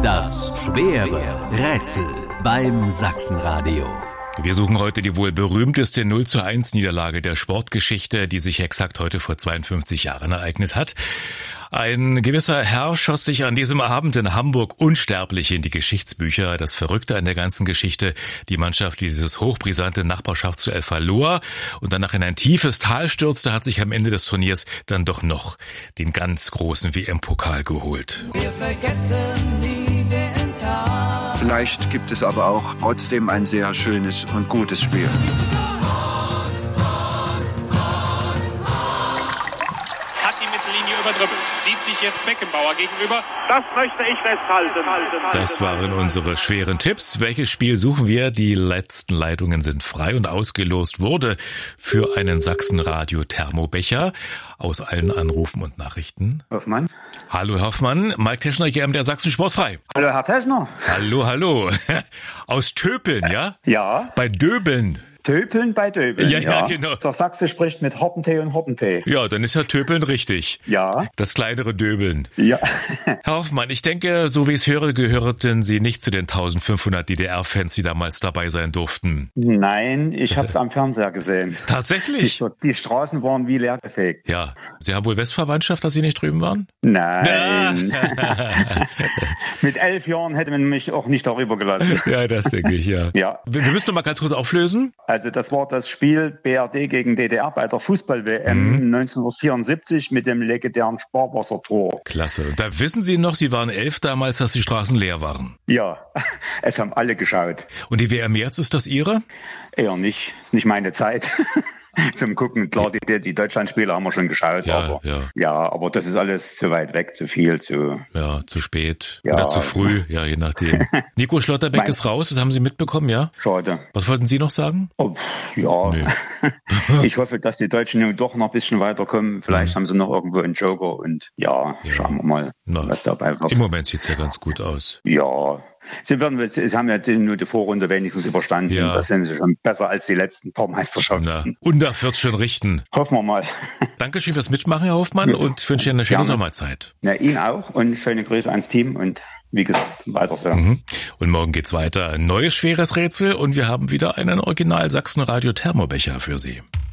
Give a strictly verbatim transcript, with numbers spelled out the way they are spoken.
Das schwere Rätsel beim Sachsenradio. Wir suchen heute die wohl berühmteste null zu eins Niederlage der Sportgeschichte, die sich exakt heute vor zweiundfünfzig Jahren ereignet hat. Ein gewisser Herr schoss sich an diesem Abend in Hamburg unsterblich in die Geschichtsbücher. Das Verrückte an der ganzen Geschichte: die Mannschaft, die dieses hochbrisante Nachbarschaftsduell verlor und danach in ein tiefes Tal stürzte, hat sich am Ende des Turniers dann doch noch den ganz großen W M-Pokal geholt. Wir vergessen nie den Tag. Vielleicht gibt es aber auch trotzdem ein sehr schönes und gutes Spiel. Hat die Mittellinie überdrüppelt. Sieht sich jetzt Beckenbauer gegenüber. Das möchte ich festhalten. Das waren unsere schweren Tipps. Welches Spiel suchen wir? Die letzten Leitungen sind frei und ausgelost wurde für einen Sachsenradio-Thermobecher aus allen Anrufen und Nachrichten. Hoffmann. Hallo Hoffmann, Mike Teschner, G M der Sachsen Sportfrei. Hallo Herr Teschner. Hallo, hallo. Aus Töpeln, ja? Ja. Bei Döbeln. Töpeln bei Döbeln, ja, ja, ja. Genau. Der Sachse spricht mit Horten-T und Horten-P. Ja, dann ist ja Töpeln richtig. Ja. Das kleinere Döbeln. Ja. Herr Hoffmann, ich denke, so wie ich es höre, gehörten Sie nicht zu den eintausendfünfhundert D D R-Fans, die damals dabei sein durften. Nein, ich habe es am Fernseher gesehen. Tatsächlich? Die, die Straßen waren wie leergefegt. Ja. Sie haben wohl Westverwandtschaft, dass Sie nicht drüben waren? Nein. Mit elf Jahren hätte man mich auch nicht darüber gelassen. Ja, das denke ich, ja. Ja. Wir, wir müssen noch mal ganz kurz auflösen. Also das war das Spiel B R D gegen D D R bei der Fußball-W M mhm. neunzehnhundertvierundsiebzig mit dem legendären Sparwassertor. Klasse. Da wissen Sie noch, Sie waren elf damals, dass die Straßen leer waren. Ja, es haben alle geschaut. Und die W M jetzt, ist das Ihre? Eher nicht. Ist nicht meine Zeit. Zum Gucken, klar, die, die Deutschlandspiele haben wir schon geschaut, ja, aber ja. ja, aber das ist alles zu weit weg, zu viel, zu ja, zu spät ja, oder zu früh, ja, je nachdem. Nico Schlotterbeck mein, ist raus, das haben Sie mitbekommen, ja? Schade. Was wollten Sie noch sagen? Oh, ja, ich hoffe, dass die Deutschen nun doch noch ein bisschen weiterkommen. Vielleicht mhm. haben sie noch irgendwo einen Joker und ja, ja. schauen wir mal, Na, was dabei wird. Im Moment sieht's ja ganz gut aus. Ja. Sie, werden, sie haben ja nur die Vorrunde wenigstens überstanden. Ja. Das sind sie schon besser als die letzten paar Meisterschaften. Na, und da wird's schon richten. Hoffen wir mal. Dankeschön fürs Mitmachen, Herr Hoffmann, ja. und wünsche Ihnen eine schöne Gerne. Sommerzeit. Ja, Ihnen auch und schöne Grüße ans Team und wie gesagt, weiter so. Mhm. Und morgen geht's weiter. Ein neues schweres Rätsel und wir haben wieder einen Original Sachsenradio Thermobecher für Sie.